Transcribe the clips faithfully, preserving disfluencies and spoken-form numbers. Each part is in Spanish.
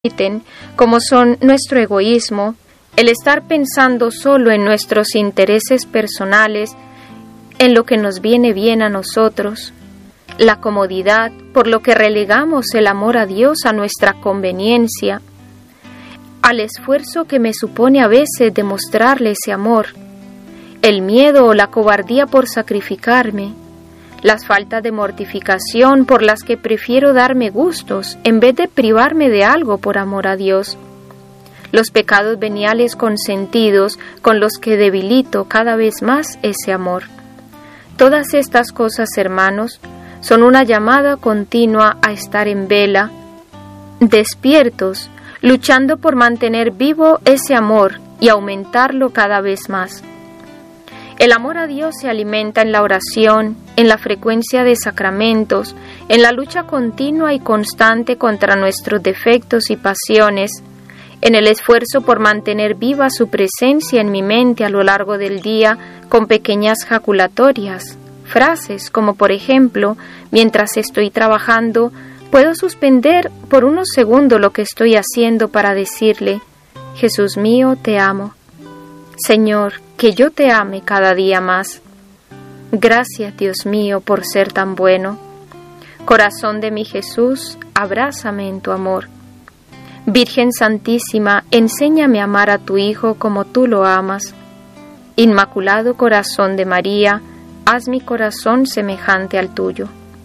como son nuestro egoísmo, el estar pensando solo en nuestros intereses personales, en lo que nos viene bien a nosotros, la comodidad, por lo que relegamos el amor a Dios a nuestra conveniencia, al esfuerzo que me supone a veces demostrarle ese amor, el miedo o la cobardía por sacrificarme, las faltas de mortificación por las que prefiero darme gustos en vez de privarme de algo por amor a Dios, los pecados veniales consentidos con los que debilito cada vez más ese amor. Todas estas cosas, hermanos, son una llamada continua a estar en vela, despiertos, luchando por mantener vivo ese amor y aumentarlo cada vez más. El amor a Dios se alimenta en la oración, en la frecuencia de sacramentos, en la lucha continua y constante contra nuestros defectos y pasiones, en el esfuerzo por mantener viva su presencia en mi mente a lo largo del día con pequeñas jaculatorias, frases como por ejemplo, mientras estoy trabajando, puedo suspender por unos segundos lo que estoy haciendo para decirle, Jesús mío, te amo. Señor, que yo te ame cada día más. Gracias, Dios mío, por ser tan bueno. Corazón de mi Jesús, abrázame en tu amor. Virgen Santísima, enséñame a amar a tu Hijo como tú lo amas. Inmaculado Corazón de María, haz mi corazón semejante al tuyo.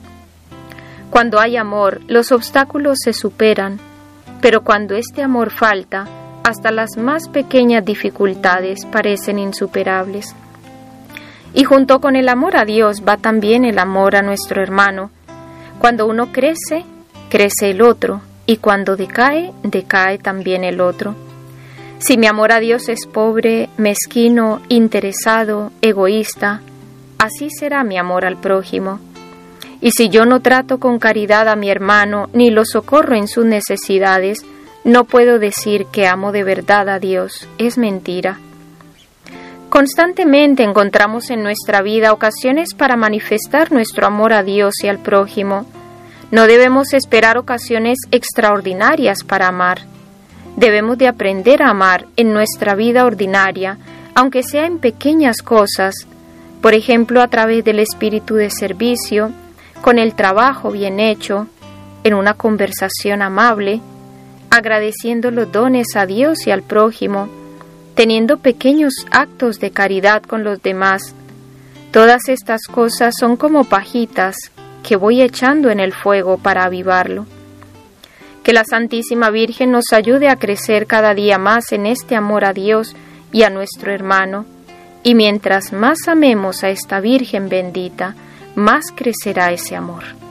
Cuando hay amor, los obstáculos se superan, pero cuando este amor falta, hasta las más pequeñas dificultades parecen insuperables. Y junto con el amor a Dios va también el amor a nuestro hermano. Cuando uno crece, crece el otro, y cuando decae, decae también el otro. Si mi amor a Dios es pobre, mezquino, interesado, egoísta, así será mi amor al prójimo. Y si yo no trato con caridad a mi hermano, ni lo socorro en sus necesidades, no puedo decir que amo de verdad a Dios, es mentira. Constantemente encontramos en nuestra vida ocasiones para manifestar nuestro amor a Dios y al prójimo. No debemos esperar ocasiones extraordinarias para amar. Debemos de aprender a amar en nuestra vida ordinaria, aunque sea en pequeñas cosas, por ejemplo a través del espíritu de servicio, con el trabajo bien hecho, en una conversación amable, agradeciendo los dones a Dios y al prójimo, teniendo pequeños actos de caridad con los demás. Todas estas cosas son como pajitas que voy echando en el fuego para avivarlo. Que la Santísima Virgen nos ayude a crecer cada día más en este amor a Dios y a nuestro hermano, y mientras más amemos a esta Virgen bendita, más crecerá ese amor.